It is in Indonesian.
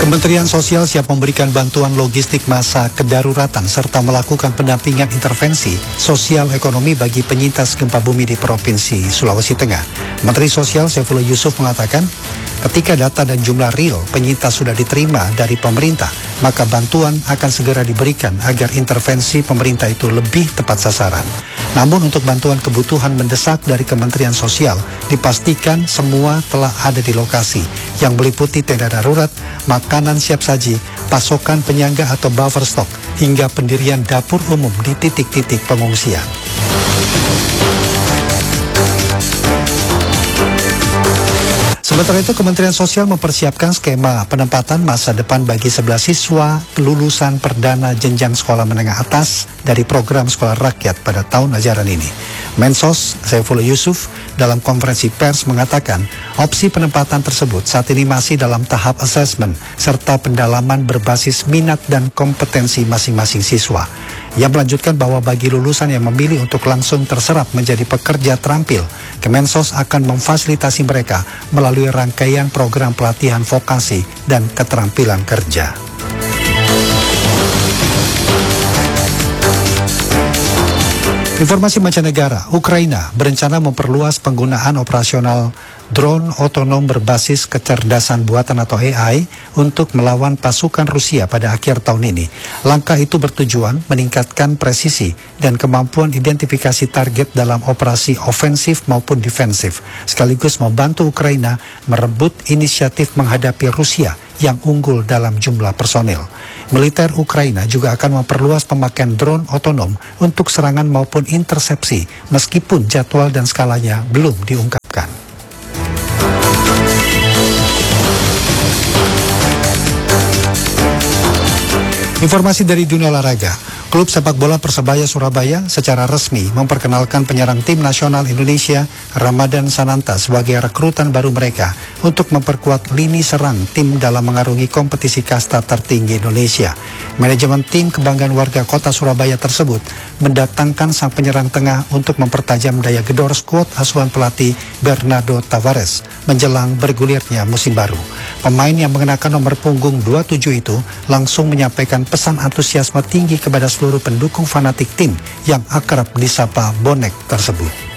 Kementerian Sosial siap memberikan bantuan logistik masa kedaruratan serta melakukan pendampingan intervensi sosial ekonomi bagi penyintas gempa bumi di Provinsi Sulawesi Tengah. Menteri Sosial Saifullah Yusuf mengatakan, ketika data dan jumlah real penyintas sudah diterima dari pemerintah, maka bantuan akan segera diberikan agar intervensi pemerintah itu lebih tepat sasaran. Namun untuk bantuan kebutuhan mendesak dari Kementerian Sosial, dipastikan semua telah ada di lokasi yang meliputi tenda darurat, makanan siap saji, pasokan penyangga atau buffer stock, hingga pendirian dapur umum di titik-titik pengungsian. Sementara itu, Kementerian Sosial mempersiapkan skema penempatan masa depan bagi 11 siswa lulusan perdana jenjang sekolah menengah atas dari program sekolah rakyat pada tahun ajaran ini. Mensos Saifullah Yusuf dalam konferensi pers mengatakan opsi penempatan tersebut saat ini masih dalam tahap asesmen serta pendalaman berbasis minat dan kompetensi masing-masing siswa. Ia melanjutkan bahwa bagi lulusan yang memilih untuk langsung terserap menjadi pekerja terampil, Kemensos akan memfasilitasi mereka melalui rangkaian program pelatihan vokasi dan keterampilan kerja. Informasi mancanegara, Ukraina berencana memperluas penggunaan operasional drone otonom berbasis kecerdasan buatan atau AI untuk melawan pasukan Rusia pada akhir tahun ini. Langkah itu bertujuan meningkatkan presisi dan kemampuan identifikasi target dalam operasi ofensif maupun defensif, sekaligus membantu Ukraina merebut inisiatif menghadapi Rusia yang unggul dalam jumlah personil. Militer Ukraina juga akan memperluas pemakaian drone otonom untuk serangan maupun intersepsi, meskipun jadwal dan skalanya belum diungkapkan. Informasi dari dunia olahraga, klub sepak bola Persebaya Surabaya secara resmi memperkenalkan penyerang tim nasional Indonesia, Ramadan Sananta, sebagai rekrutan baru mereka untuk memperkuat lini serang tim dalam mengarungi kompetisi kasta tertinggi Indonesia. Manajemen tim kebanggaan warga kota Surabaya tersebut mendatangkan sang penyerang tengah untuk mempertajam daya gedor skuad asuhan pelatih Bernardo Tavares menjelang bergulirnya musim baru. Pemain yang mengenakan nomor punggung 27 itu langsung menyampaikan pesan antusiasme tinggi kepada seluruh pendukung fanatik tim yang akrab disapa bonek tersebut.